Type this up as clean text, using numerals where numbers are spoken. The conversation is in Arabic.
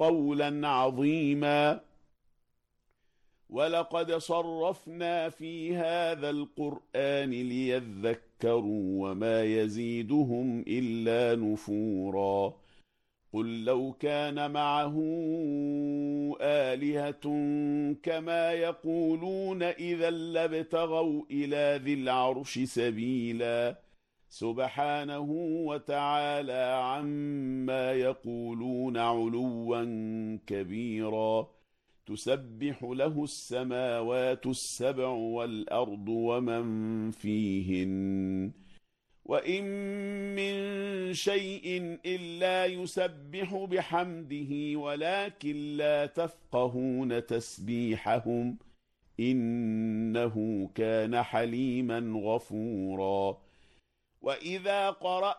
قولا عظيما. ولقد صرفنا في هذا القرآن ليذكروا وما يزيدهم إلا نفورا. قل لو كان معه آلهة كما يقولون إذا لابتغوا إلى ذي العرش سبيلا. سبحانه وتعالى عما يقولون علوا كبيرا. تسبح له السماوات السبع والأرض ومن فيهن وإن من شيء إلا يسبح بحمده ولكن لا تفقهون تسبيحهم إنه كان حليما غفورا. وإذا قرأت